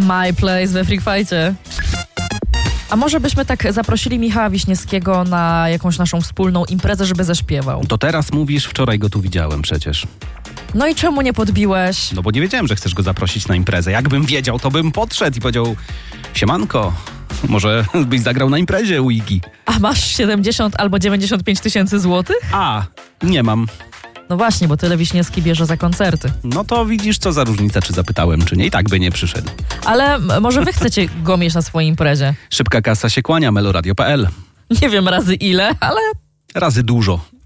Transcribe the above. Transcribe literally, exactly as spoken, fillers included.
My Place we Freak Fightie. A może byśmy tak zaprosili Michała Wiśniewskiego na jakąś naszą wspólną imprezę, żeby zaśpiewał? To teraz mówisz, wczoraj go tu widziałem przecież. No i czemu nie podbiłeś? No bo nie wiedziałem, że chcesz go zaprosić na imprezę. Jakbym wiedział, to bym podszedł i powiedział: siemanko, może byś zagrał na imprezie u Igi. A masz siedemdziesiąt albo dziewięćdziesiąt pięć tysięcy złotych? A, nie mam. No właśnie, bo tyle Wiśniewski bierze za koncerty. No to widzisz, co za różnica, czy zapytałem, czy nie. I tak by nie przyszedł. Ale m- może wy chcecie go mieć na swojej imprezie? Szybka kasa się kłania, meloradio kropka p l. Nie wiem razy ile, ale... Razy dużo.